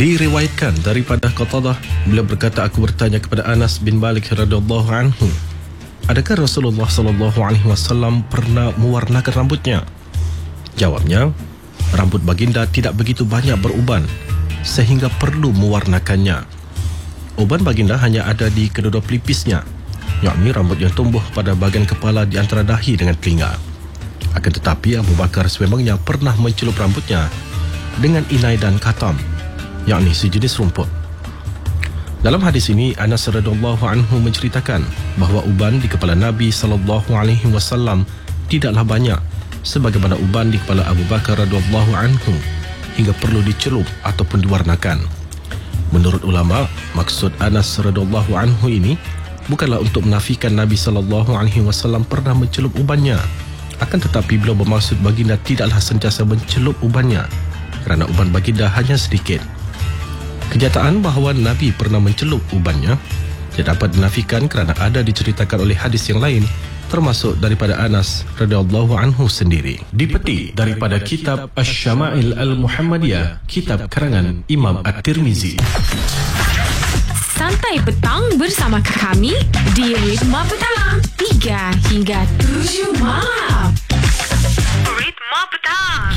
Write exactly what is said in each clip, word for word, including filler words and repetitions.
Diriwayatkan daripada Qatadah, beliau berkata, aku bertanya kepada Anas bin Malik radhiyallahu anhu, adakah Rasulullah sallallahu alaihi wasallam pernah mewarnakan rambutnya? Jawabnya, rambut baginda tidak begitu banyak beruban sehingga perlu mewarnakannya. Uban baginda hanya ada di kedua-dua pelipisnya, yakni rambut yang tumbuh pada bahagian kepala di antara dahi dengan telinga. Akan tetapi Abu Bakar sememangnya pernah mencelup rambutnya dengan inai dan katam, yakni sejenis rumput. Dalam hadis ini, Anas radhiyallahu anhu menceritakan bahawa uban di kepala Nabi sallallahu alaihi wasallam tidaklah banyak sebagaimana uban di kepala Abu Bakar radhiyallahu anhu hingga perlu dicelup ataupun diwarnakan. Menurut ulama, maksud Anas radhiyallahu anhu ini bukanlah untuk menafikan Nabi sallallahu alaihi wasallam pernah mencelup ubannya, akan tetapi beliau bermaksud baginda tidaklah sentiasa mencelup ubannya kerana uban baginda hanya sedikit. Kenyataan bahawa Nabi pernah mencelup ubannya tidak dapat dinafikan kerana ada diceritakan oleh hadis yang lain, termasuk daripada Anas radhiyallahu anhu sendiri. Dipetik daripada kitab Asy-Syama'il Al-Muhammadiyah, kitab karangan Imam At-Tirmizi. Santai petang bersama kami di Ritma Petang, tiga hingga tujuh malam. Ritma Petang.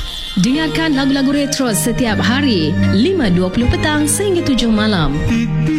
Dengarkan lagu-lagu retro setiap hari lima dua puluh petang sehingga tujuh malam.